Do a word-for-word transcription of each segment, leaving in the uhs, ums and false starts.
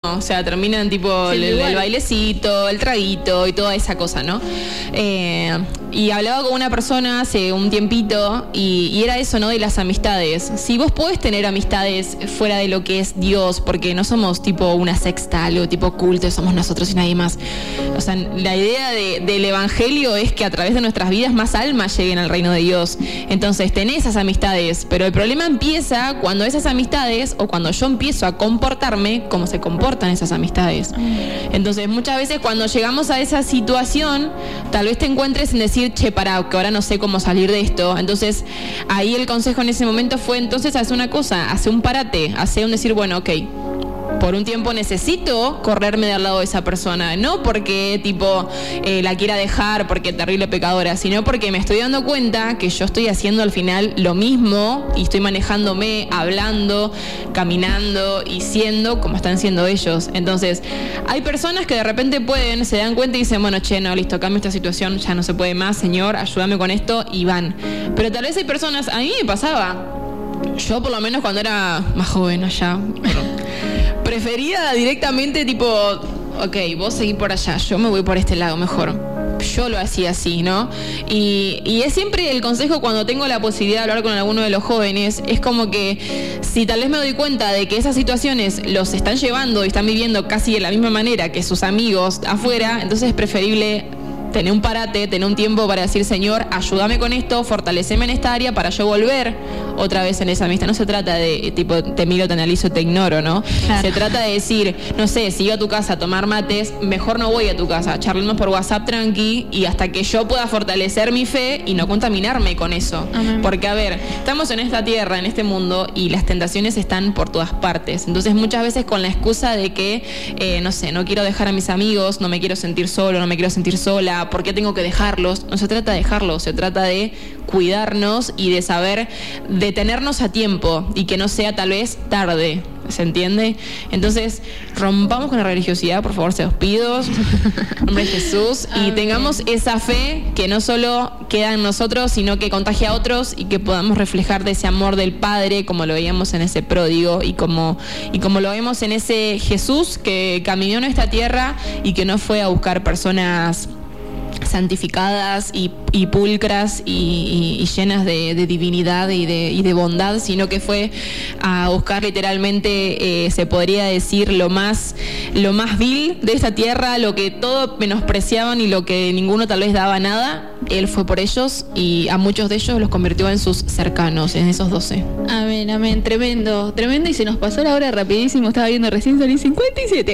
o sea, terminan tipo el, el bailecito, el traguito y toda esa cosa, ¿no? Eh, y hablaba con una persona hace un tiempito y, y era eso, ¿no? De las amistades. Si vos podés tener amistades fuera de lo que es Dios, porque no somos tipo una sexta, algo tipo culto, somos nosotros y nadie más. O sea, la idea de, del evangelio es que a través de nuestras vidas más almas lleguen al reino de Dios. Entonces, tenés esas amistades, pero el problema empieza cuando esas amistades o cuando yo empiezo a comportarme como se comportan esas amistades. Entonces, muchas veces cuando llegamos a esa situación, tal vez te encuentres en decir, che, pará, que ahora no sé cómo salir de esto. Entonces, ahí el consejo en ese momento fue, entonces, hace una cosa, hace un parate, hace un decir, bueno, ok, por un tiempo necesito correrme de al lado de esa persona, no porque tipo eh, la quiera dejar porque es terrible pecadora, sino porque me estoy dando cuenta que yo estoy haciendo al final lo mismo y estoy manejándome, hablando, caminando y siendo como están siendo ellos. Entonces, hay personas que de repente pueden, se dan cuenta y dicen, bueno, che, no, listo, cambio esta situación, ya no se puede más, Señor, ayúdame con esto, y van. Pero tal vez hay personas, a mí me pasaba, yo por lo menos cuando era más joven allá, bueno, prefería directamente tipo, ok, vos seguís por allá, yo me voy por este lado mejor. Yo lo hacía así, ¿no? Y, y es siempre el consejo cuando tengo la posibilidad de hablar con alguno de los jóvenes, es como que si tal vez me doy cuenta de que esas situaciones los están llevando y están viviendo casi de la misma manera que sus amigos afuera, entonces es preferible tener un parate, tener un tiempo para decir, Señor, ayúdame con esto, fortaleceme en esta área para yo volver otra vez en esa amistad. No se trata de, tipo, te miro, te analizo, te ignoro, ¿no? Claro. Se trata de decir, no sé, si iba a tu casa a tomar mates, mejor no voy a tu casa, charlemos por WhatsApp tranqui y hasta que yo pueda fortalecer mi fe y no contaminarme con eso. Amén. Porque, a ver, estamos en esta tierra, en este mundo, y las tentaciones están por todas partes. Entonces, muchas veces con la excusa de que, eh, no sé, no quiero dejar a mis amigos, no me quiero sentir solo, no me quiero sentir sola, ¿por qué tengo que dejarlos? No se trata de dejarlos, se trata de cuidarnos y de saber detenernos a tiempo y que no sea tal vez tarde, ¿se entiende? Entonces, rompamos con la religiosidad, por favor, se los pido, en nombre de Jesús, y Amén. Tengamos esa fe que no solo queda en nosotros, sino que contagia a otros y que podamos reflejar de ese amor del Padre, como lo veíamos en ese pródigo y como, y como lo vemos en ese Jesús que caminó en esta tierra y que no fue a buscar personas santificadas y, y pulcras y, y, y llenas de, de divinidad y de, y de bondad, sino que fue a buscar literalmente, eh, se podría decir, lo más, lo más vil de esta tierra, lo que todos menospreciaban y lo que ninguno tal vez daba nada. Él fue por ellos y a muchos de ellos los convirtió en sus cercanos, en esos doce. Amén, amén, tremendo, tremendo, y se nos pasó la hora rapidísimo, estaba viendo recién salí cincuenta y siete.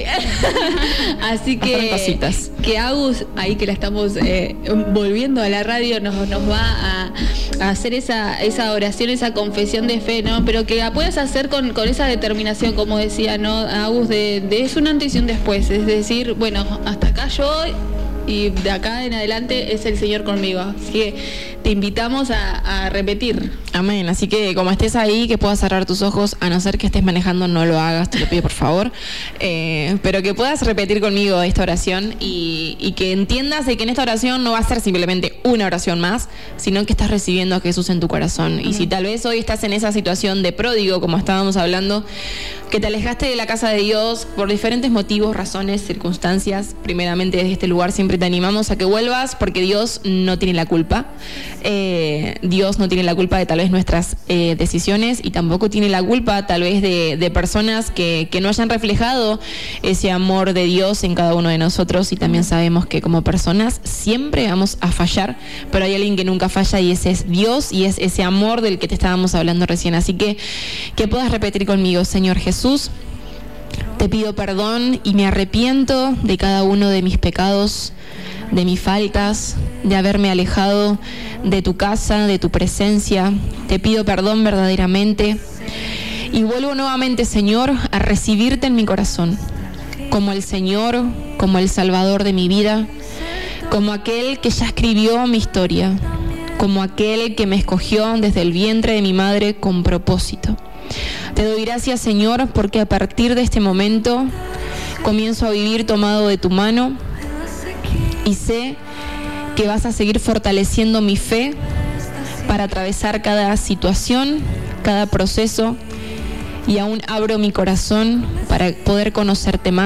Así que, que Agus, ahí que la estamos eh, volviendo a la radio, nos, nos va a, a hacer esa, esa oración, esa confesión de fe, ¿no? Pero que la puedas hacer con, con esa determinación, como decía, ¿no? Agus, de, de es un antes y un después, es decir, bueno, hasta acá yo y de acá en adelante es el Señor conmigo. Así que te invitamos a, a repetir. Amén. Así que como estés ahí, que puedas cerrar tus ojos, a no ser que estés manejando, no lo hagas, te lo pido por favor. Eh, pero que puedas repetir conmigo esta oración y, y que entiendas de que en esta oración no va a ser simplemente una oración más, sino que estás recibiendo a Jesús en tu corazón. Amén. Y si tal vez hoy estás en esa situación de pródigo, como estábamos hablando, que te alejaste de la casa de Dios por diferentes motivos, razones, circunstancias, primeramente desde este lugar siempre te animamos a que vuelvas porque Dios no tiene la culpa. Eh, Dios no tiene la culpa de tal vez nuestras eh, decisiones y tampoco tiene la culpa tal vez de, de personas que, que no hayan reflejado ese amor de Dios en cada uno de nosotros, y también sabemos que como personas siempre vamos a fallar, pero hay alguien que nunca falla y ese es Dios y es ese amor del que te estábamos hablando recién. Así que que puedas repetir conmigo: Señor Jesús, te pido perdón y me arrepiento de cada uno de mis pecados, de mis faltas, de haberme alejado de tu casa, de tu presencia. Te pido perdón verdaderamente y vuelvo nuevamente, Señor, a recibirte en mi corazón como el Señor, como el Salvador de mi vida, como aquel que ya escribió mi historia, como aquel que me escogió desde el vientre de mi madre con propósito. Te doy gracias, Señor, porque a partir de este momento comienzo a vivir tomado de tu mano y sé que vas a seguir fortaleciendo mi fe para atravesar cada situación, cada proceso, y aún abro mi corazón para poder conocerte más.